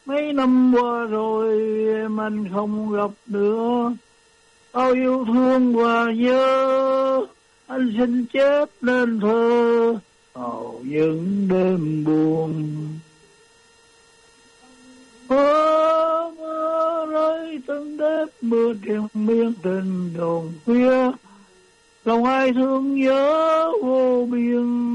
Mấy năm qua rồi em anh không gặp nữa. Bao yêu thương và nhớ, anh xin chép nên thơ vào những đêm buồn. Mưa rơi từng đêm mưa triền miên tình đồn khuya, lòng ai thương nhớ vô biên.